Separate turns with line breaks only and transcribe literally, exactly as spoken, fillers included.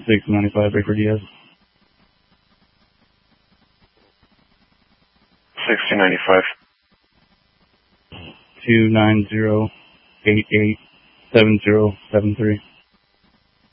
six ninety-five, Rayford Diaz.
sixty ninety-five.
two nine zero eight eight seven zero seven three.